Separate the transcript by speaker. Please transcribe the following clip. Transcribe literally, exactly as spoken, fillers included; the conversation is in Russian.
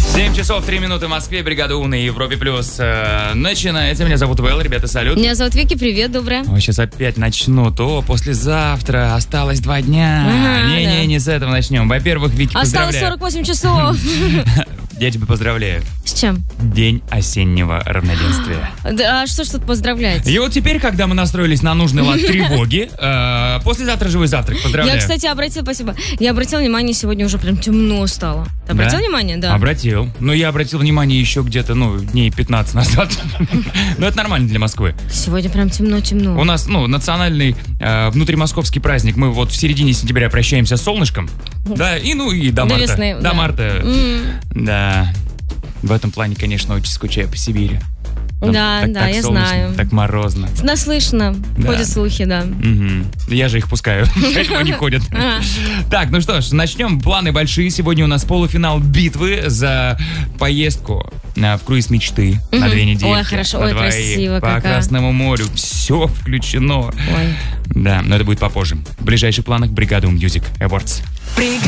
Speaker 1: семь часов три минуты в Москве, бригада У на Европе Плюс э, начинается. Меня зовут Вэл, ребята, салют.
Speaker 2: Меня зовут Вики, привет, доброе.
Speaker 1: Ой, сейчас опять начну, то послезавтра, осталось два дня.
Speaker 2: Ага,
Speaker 1: Не-не,
Speaker 2: да.
Speaker 1: не с этого начнем. Во-первых, Вики,
Speaker 2: Осталось
Speaker 1: поздравляю.
Speaker 2: сорок восемь часов.
Speaker 1: Я тебя поздравляю.
Speaker 2: С чем?
Speaker 1: День осеннего равноденствия.
Speaker 2: Да, а что ж тут поздравлять?
Speaker 1: И вот теперь, когда мы настроились на нужный лад тревоги, э, послезавтра живой завтрак, поздравляю.
Speaker 2: Я, кстати, обратила, спасибо. Я обратила внимание, сегодня уже прям темно стало. Ты обратил
Speaker 1: Да?
Speaker 2: внимание? Да.
Speaker 1: Обратил. Но я обратил внимание еще где-то, ну, дней пятнадцать назад. Но это нормально для Москвы.
Speaker 2: Сегодня прям темно-темно.
Speaker 1: У нас, ну, национальный э, внутримосковский праздник. Мы вот в середине сентября прощаемся с солнышком. Да, и ну и до
Speaker 2: До
Speaker 1: марта.
Speaker 2: весны,
Speaker 1: До
Speaker 2: да.
Speaker 1: марта.
Speaker 2: М.
Speaker 1: Да. В этом плане, конечно, очень скучаю по Сибири. Там
Speaker 2: Да,
Speaker 1: так-
Speaker 2: да,
Speaker 1: так
Speaker 2: я
Speaker 1: солнечно,
Speaker 2: знаю.
Speaker 1: Так морозно.
Speaker 2: Наслышно.
Speaker 1: Да.
Speaker 2: Ходят слухи, да.
Speaker 1: Мгм. Я же их пускаю, поэтому они ходят.
Speaker 2: Ага.
Speaker 1: Так, ну что ж, начнем. Планы большие. Сегодня у нас полуфинал битвы за поездку а, в круиз мечты на
Speaker 2: Мгм.
Speaker 1: две недели.
Speaker 2: Ой, хорошо, ой, красиво
Speaker 1: По
Speaker 2: какая.
Speaker 1: Красному морю. Все включено.
Speaker 2: Ой.
Speaker 1: Да, но это будет попозже. В ближайших планах бригада Music Awards.